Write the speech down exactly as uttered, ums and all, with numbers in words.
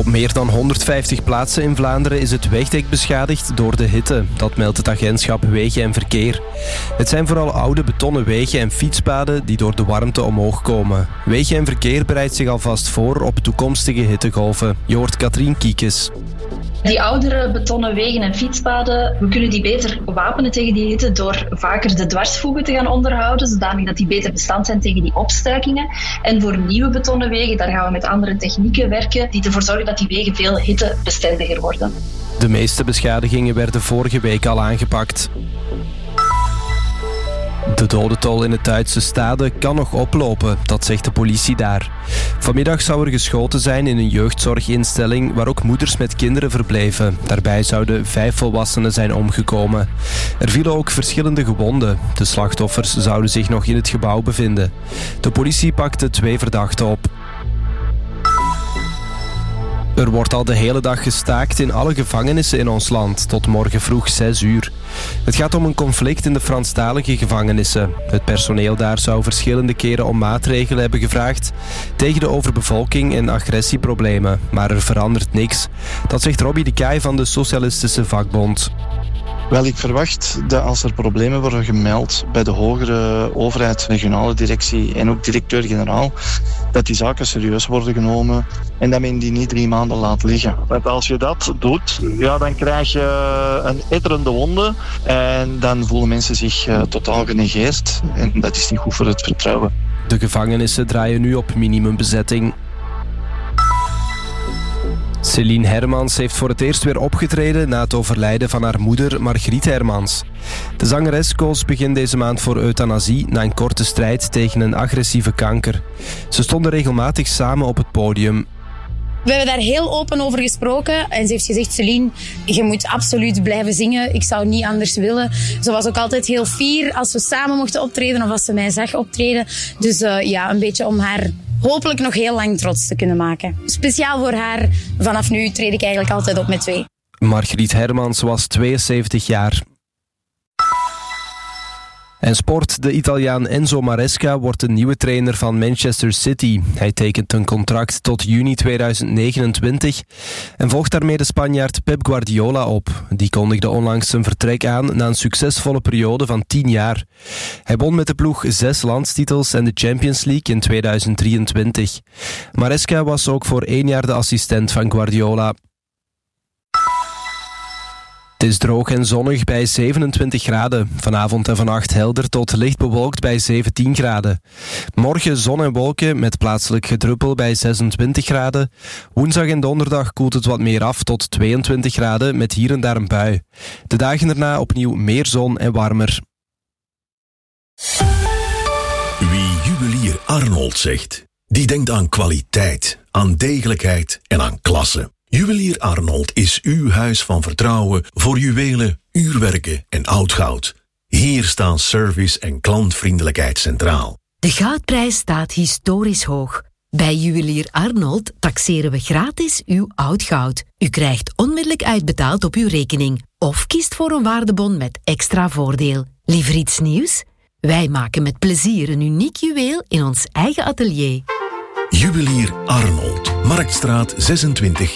Op meer dan honderdvijftig plaatsen in Vlaanderen is het wegdek beschadigd door de hitte. Dat meldt het agentschap Wegen en Verkeer. Het zijn vooral oude betonnen wegen en fietspaden die door de warmte omhoog komen. Wegen en Verkeer bereidt zich alvast voor op toekomstige hittegolven. Je hoort Katrien Kiekes. Die oudere betonnen wegen en fietspaden, we kunnen die beter wapenen tegen die hitte door vaker de dwarsvoegen te gaan onderhouden, zodanig dat die beter bestand zijn tegen die opstuikingen. En voor nieuwe betonnen wegen, daar gaan we met andere technieken werken die ervoor zorgen dat die wegen veel hittebestendiger worden. De meeste beschadigingen werden vorige week al aangepakt. De dodentol in het Duitse Stade kan nog oplopen, dat zegt de politie daar. Vanmiddag zou er geschoten zijn in een jeugdzorginstelling waar ook moeders met kinderen verbleven. Daarbij zouden vijf volwassenen zijn omgekomen. Er vielen ook verschillende gewonden. De slachtoffers zouden zich nog in het gebouw bevinden. De politie pakte twee verdachten op. Er wordt al de hele dag gestaakt in alle gevangenissen in ons land, tot morgen vroeg zes uur. Het gaat om een conflict in de Franstalige gevangenissen. Het personeel daar zou verschillende keren om maatregelen hebben gevraagd tegen de overbevolking en agressieproblemen, maar er verandert niks. Dat zegt Robbie de Kaai van de Socialistische Vakbond. Wel, ik verwacht dat als er problemen worden gemeld bij de hogere overheid, regionale directie en ook directeur-generaal, dat die zaken serieus worden genomen en dat men die niet drie maanden laat liggen. Want als je dat doet, ja, dan krijg je een etterende wonde en dan voelen mensen zich uh, totaal genegeerd en dat is niet goed voor het vertrouwen. De gevangenissen draaien nu op minimumbezetting. Celine Hermans heeft voor het eerst weer opgetreden na het overlijden van haar moeder Margriet Hermans. De zangeres koos begin deze maand voor euthanasie na een korte strijd tegen een agressieve kanker. Ze stonden regelmatig samen op het podium. We hebben daar heel open over gesproken en ze heeft gezegd: Celine, je moet absoluut blijven zingen. Ik zou niet anders willen. Ze was ook altijd heel fier als we samen mochten optreden of als ze mij zag optreden. Dus uh, ja, een beetje om haar hopelijk nog heel lang trots te kunnen maken. Speciaal voor haar, vanaf nu treed ik eigenlijk altijd op met twee. Margriet Hermans was tweeënzeventig jaar. En sport. De Italiaan Enzo Maresca wordt de nieuwe trainer van Manchester City. Hij tekent een contract tot juni tweeduizend negenentwintig en volgt daarmee de Spanjaard Pep Guardiola op. Die kondigde onlangs zijn vertrek aan na een succesvolle periode van tien jaar. Hij won met de ploeg zes landstitels en de Champions League in tweeduizend drieëntwintig. Maresca was ook voor één jaar de assistent van Guardiola. Het is droog en zonnig bij zevenentwintig graden. Vanavond en vannacht helder tot licht bewolkt bij zeventien graden. Morgen zon en wolken met plaatselijk gedruppel bij zesentwintig graden. Woensdag en donderdag koelt het wat meer af tot tweeëntwintig graden met hier en daar een bui. De dagen daarna opnieuw meer zon en warmer. Wie juwelier Arnold zegt, die denkt aan kwaliteit, aan degelijkheid en aan klasse. Juwelier Arnold is uw huis van vertrouwen voor juwelen, uurwerken en oud goud. Hier staan service en klantvriendelijkheid centraal. De goudprijs staat historisch hoog. Bij Juwelier Arnold taxeren we gratis uw oud goud. U krijgt onmiddellijk uitbetaald op uw rekening of kiest voor een waardebon met extra voordeel. Liever iets nieuws? Wij maken met plezier een uniek juweel in ons eigen atelier. Juwelier Arnold, Marktstraat zesentwintig